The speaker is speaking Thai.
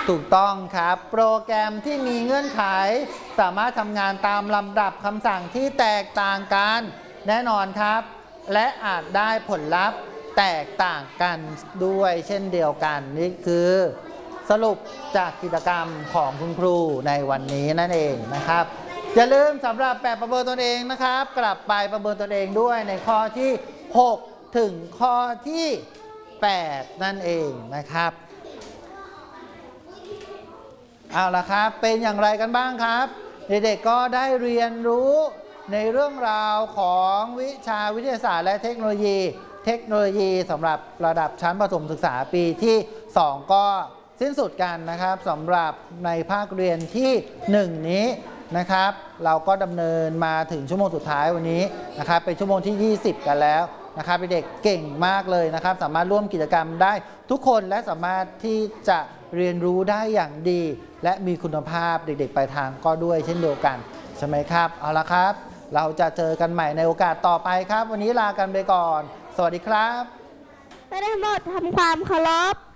ถูกต้องครับโปรแกรมที่มีเงื่อนไขสามารถทำงานตามลำดับคำสั่งที่แตกต่างกันแน่นอนครับและอาจได้ผลลัพธ์แตกต่างกันด้วยเช่นเดียวกันนี่คือสรุปจากกิจกรรมของคุณครูในวันนี้นั่นเองนะครับอย่าลืมสำหรับแบบประเมินตนเองนะครับกลับไปประเมินตนเองด้วยในข้อที่6ถึงข้อที่8นั่นเองนะครับเอาละครับเป็นอย่างไรกันบ้างครับเด็กๆก็ได้เรียนรู้ในเรื่องราวของวิชาวิทยาศาสตร์และเทคโนโลยีสำหรับระดับชั้นประถมศึกษาปีที่2ก็สิ้นสุดกันนะครับสำหรับในภาคเรียนที่1นี้นะครับเราก็ดำเนินมาถึงชั่วโมงสุดท้ายวันนี้นะครับเป็นชั่วโมงที่20กันแล้วนะครับเด็กเก่งมากเลยนะครับสามารถร่วมกิจกรรมได้ทุกคนและสามารถที่จะเรียนรู้ได้อย่างดีและมีคุณภาพเด็กๆปลายทางก็ด้วยเช่นเดียวกันใช่ไหมครับเอาละครับเราจะเจอกันใหม่ในโอกาสต่อไปครับวันนี้ลากันไปก่อนสวัสดีครับได้ทั้งหมดทำความเคารพ